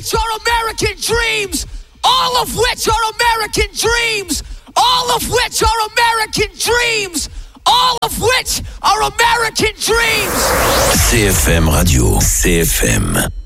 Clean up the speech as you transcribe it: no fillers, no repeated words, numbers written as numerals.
which are American dreams. All of which are American dreams. All of which are American dreams. All of which are American dreams. CFM Radio, CFM.